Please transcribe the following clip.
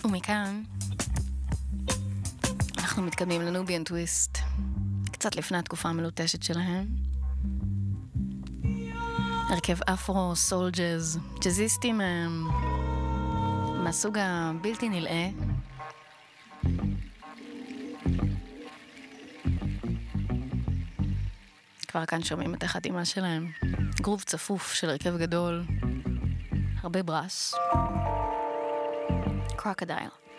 ומכאן אנחנו מתקדמים לנוביאן טוויסט, קצת לפני התקופה המלוטשת שלהם. הרכב אפרו סול ג'אז, ג'אזיסטים מהסוג הבלתי נלאה. כבר כאן שומעים את החתימה שלהם, גרוב צפוף של הרכב גדול, הרבה ברס. קרוקודייל.